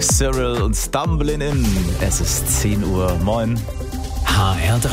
Cyril und Stumbling In. Es ist 10 Uhr. Moin. HR3.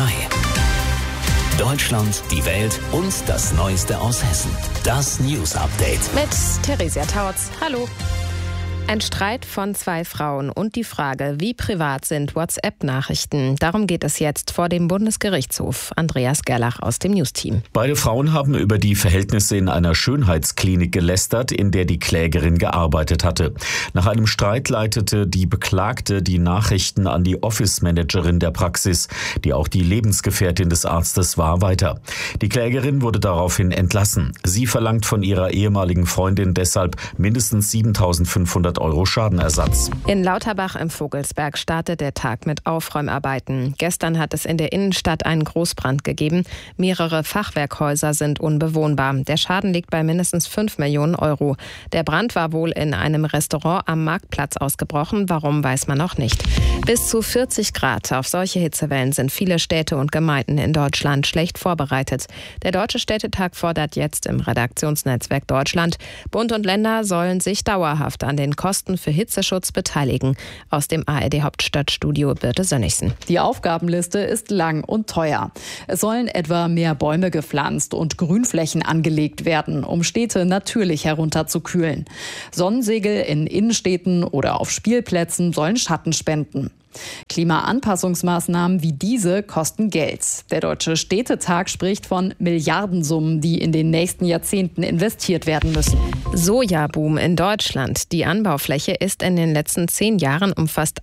Deutschland, die Welt und das Neueste aus Hessen. Das News Update. Mit Theresia Tautz. Hallo. Ein Streit von 2 Frauen und die Frage, wie privat sind WhatsApp-Nachrichten? Darum geht es jetzt vor dem Bundesgerichtshof. Andreas Gerlach aus dem News-Team. Beide Frauen haben über die Verhältnisse in einer Schönheitsklinik gelästert, in der die Klägerin gearbeitet hatte. Nach einem Streit leitete die Beklagte die Nachrichten an die Office-Managerin der Praxis, die auch die Lebensgefährtin des Arztes war, weiter. Die Klägerin wurde daraufhin entlassen. Sie verlangt von ihrer ehemaligen Freundin deshalb mindestens 7.500 € Schadenersatz. In Lauterbach im Vogelsberg startet der Tag mit Aufräumarbeiten. Gestern hat es in der Innenstadt einen Großbrand gegeben. Mehrere Fachwerkhäuser sind unbewohnbar. Der Schaden liegt bei mindestens 5 Millionen €. Der Brand war wohl in einem Restaurant am Marktplatz ausgebrochen. Warum, weiß man noch nicht. Bis zu 40 Grad. Auf solche Hitzewellen sind viele Städte und Gemeinden in Deutschland schlecht vorbereitet. Der Deutsche Städtetag fordert jetzt im Redaktionsnetzwerk Deutschland, Bund und Länder sollen sich dauerhaft an den Kosten für Hitzeschutz beteiligen. Aus dem ARD-Hauptstadtstudio Birte Sönnigsen. Die Aufgabenliste ist lang und teuer. Es sollen etwa mehr Bäume gepflanzt und Grünflächen angelegt werden, um Städte natürlich herunterzukühlen. Sonnensegel in Innenstädten oder auf Spielplätzen sollen Schatten spenden. Klimaanpassungsmaßnahmen wie diese kosten Geld. Der Deutsche Städtetag spricht von Milliardensummen, die in den nächsten Jahrzehnten investiert werden müssen. Sojaboom in Deutschland. Die Anbaufläche ist in den letzten 10 Jahren um fast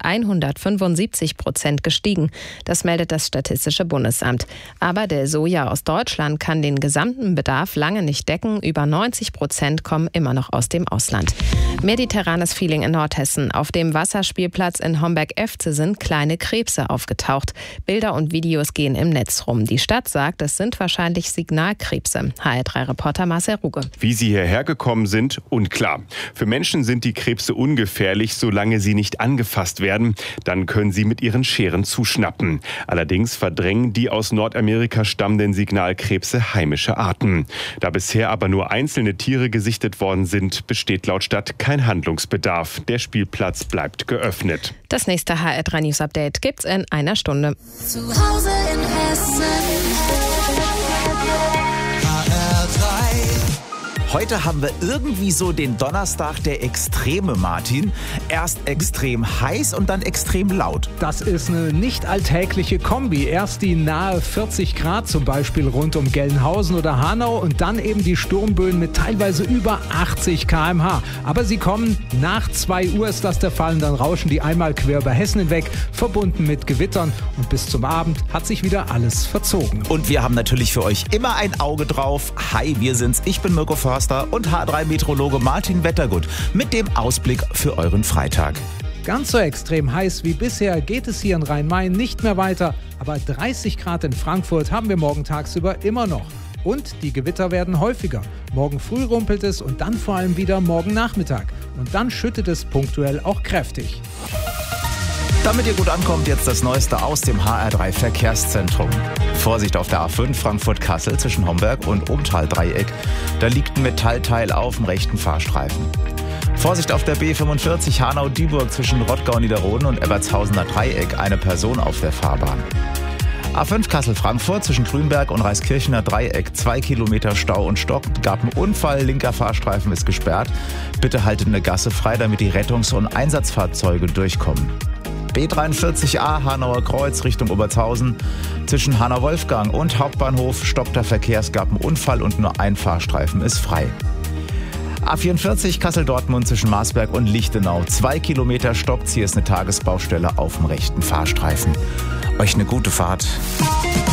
175% gestiegen. Das meldet das Statistische Bundesamt. Aber der Soja aus Deutschland kann den gesamten Bedarf lange nicht decken. Über 90% kommen immer noch aus dem Ausland. Mediterranes Feeling in Nordhessen. Auf dem Wasserspielplatz in Homberg-Efze sind kleine Krebse aufgetaucht. Bilder und Videos gehen im Netz rum. Die Stadt sagt, es sind wahrscheinlich Signalkrebse. HR3-Reporter Marcel Ruge. Wie sie hierher gekommen sind, unklar. Für Menschen sind die Krebse ungefährlich, solange sie nicht angefasst werden. Dann können sie mit ihren Scheren zuschnappen. Allerdings verdrängen die aus Nordamerika stammenden Signalkrebse heimische Arten. Da bisher aber nur einzelne Tiere gesichtet worden sind, besteht laut Stadt kein Handlungsbedarf. Der Spielplatz bleibt geöffnet. Das nächste HR3 News Update gibt's in einer Stunde. Zu Hause in Hessen. Heute haben wir irgendwie so den Donnerstag der Extreme, Martin. Erst extrem heiß und dann extrem laut. Das ist eine nicht alltägliche Kombi. Erst die nahe 40 Grad, zum Beispiel rund um Gelnhausen oder Hanau, und dann eben die Sturmböen mit teilweise über 80 km/h. Aber sie kommen nach 2 Uhr ist das der Fall, und dann rauschen die einmal quer über Hessen hinweg, verbunden mit Gewittern. Und bis zum Abend hat sich wieder alles verzogen. Und wir haben natürlich für euch immer ein Auge drauf. Hi, wir sind's. Ich bin Mirko Förster und H3-Meteorologe Martin Wettergut mit dem Ausblick für euren Freitag. Ganz so extrem heiß wie bisher geht es hier in Rhein-Main nicht mehr weiter. Aber 30 Grad in Frankfurt haben wir morgen tagsüber immer noch. Und die Gewitter werden häufiger. Morgen früh rumpelt es und dann vor allem wieder morgen Nachmittag. Und dann schüttet es punktuell auch kräftig. Damit ihr gut ankommt, jetzt das Neueste aus dem HR3 Verkehrszentrum. Vorsicht auf der A5 Frankfurt-Kassel zwischen Homberg und Umtal-Dreieck. Da liegt ein Metallteil auf dem rechten Fahrstreifen. Vorsicht auf der B45 Hanau-Dieburg zwischen Rottgau-Niederroden und Ebertshausener Dreieck. Eine Person auf der Fahrbahn. A5 Kassel-Frankfurt zwischen Grünberg und Reiskirchener Dreieck. 2 Kilometer Stau und Stock. Gab einen Unfall, linker Fahrstreifen ist gesperrt. Bitte haltet eine Gasse frei, damit die Rettungs- und Einsatzfahrzeuge durchkommen. B43a Hanauer Kreuz Richtung Obertshausen. Zwischen Hanau-Wolfgang und Hauptbahnhof stoppt der Verkehr. Es gab einen Unfall und nur ein Fahrstreifen ist frei. A44 Kassel-Dortmund zwischen Marsberg und Lichtenau. 2 Kilometer stoppt. Hier ist eine Tagesbaustelle auf dem rechten Fahrstreifen. Euch eine gute Fahrt.